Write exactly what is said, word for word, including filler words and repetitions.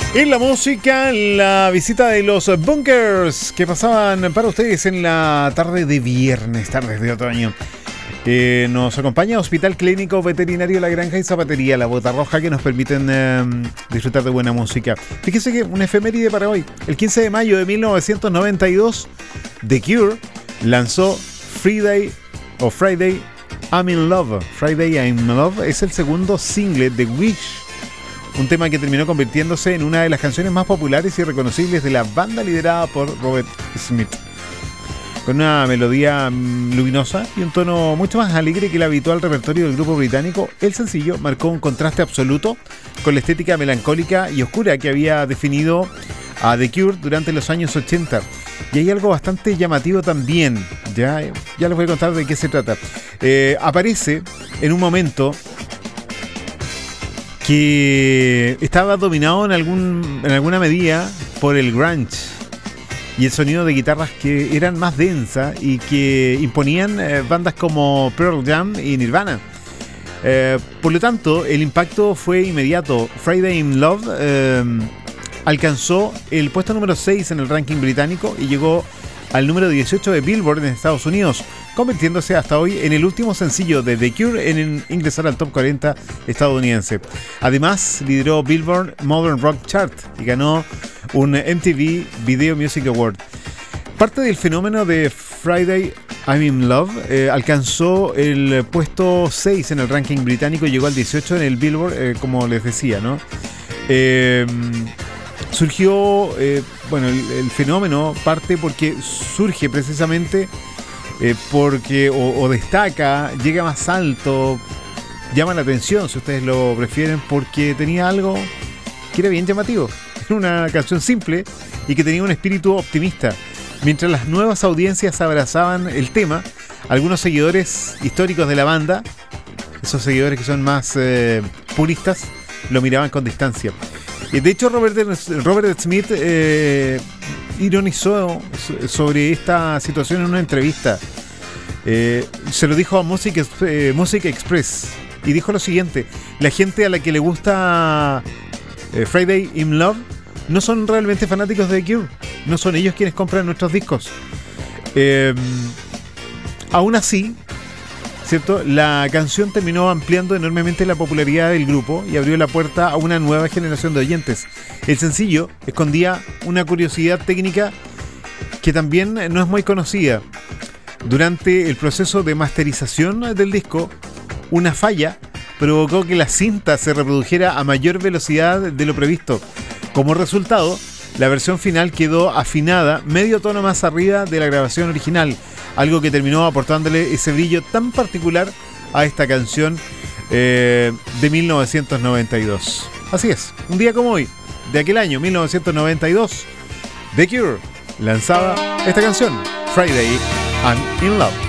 En la música, la visita de los Bunkers que pasaban para ustedes en la tarde de viernes, tardes de otoño. Eh, nos acompaña Hospital Clínico Veterinario La Granja y Zapatería La Bota Roja, que nos permiten eh, disfrutar de buena música. Fíjese que una efeméride para hoy. El quince de mayo de mil novecientos noventa y dos, The Cure lanzó Friday o Friday I'm in Love. Friday I'm in Love es el segundo single de Wish, un tema que terminó convirtiéndose en una de las canciones más populares y reconocibles de la banda liderada por Robert Smith. Con una melodía luminosa y un tono mucho más alegre que el habitual repertorio del grupo británico, el sencillo marcó un contraste absoluto con la estética melancólica y oscura que había definido a The Cure durante los años ochenta. Y hay algo bastante llamativo también, ya, ya les voy a contar de qué se trata. Eh, aparece en un momento que estaba dominado en, algún, en alguna medida por el grunge y el sonido de guitarras que eran más densas y que imponían eh, bandas como Pearl Jam y Nirvana. Eh, por lo tanto, el impacto fue inmediato. Friday in Love eh, alcanzó el puesto número seis en el ranking británico y llegó al número dieciocho de Billboard en Estados Unidos, convirtiéndose hasta hoy en el último sencillo de The Cure en ingresar al top cuarenta estadounidense. Además, lideró Billboard Modern Rock Chart y ganó un M T V Video Music Award. Parte del fenómeno de Friday I'm in Love eh, alcanzó el puesto seis en el ranking británico y llegó al dieciocho en el Billboard, eh, como les decía, ¿no? Eh, surgió, eh, bueno, el, el fenómeno parte porque surge precisamente eh, porque o, o destaca, llega más alto, llama la atención, si ustedes lo prefieren, porque tenía algo que era bien llamativo. Era una canción simple y que tenía un espíritu optimista. Mientras las nuevas audiencias abrazaban el tema, algunos seguidores históricos de la banda, esos seguidores que son más eh, puristas, lo miraban con distancia. De hecho, Robert, Robert Smith eh, ironizó sobre esta situación en una entrevista. Eh, se lo dijo a Music, eh, Music Express y dijo lo siguiente: la gente a la que le gusta eh, Friday in Love no son realmente fanáticos de The Cure, no son ellos quienes compran nuestros discos. Eh, aún así, ¿cierto? La canción terminó ampliando enormemente la popularidad del grupo y abrió la puerta a una nueva generación de oyentes. El sencillo escondía una curiosidad técnica que también no es muy conocida. Durante el proceso de masterización del disco, una falla provocó que la cinta se reprodujera a mayor velocidad de lo previsto. Como resultado, la versión final quedó afinada medio tono más arriba de la grabación original, algo que terminó aportándole ese brillo tan particular a esta canción eh, de mil novecientos noventa y dos. Así es, un día como hoy, de aquel año mil novecientos noventa y dos, The Cure lanzaba esta canción, Friday I'm in Love.